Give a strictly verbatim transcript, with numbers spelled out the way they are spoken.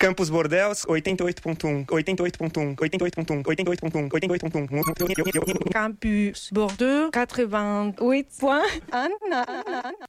Campus Bordeaux, oitenta e oito ponto um, oitenta e oito ponto um, oitenta e oito ponto um, oitenta e oito ponto um, oitenta e oito ponto um. Campus Bordeaux, quatre-vingt-huit point un.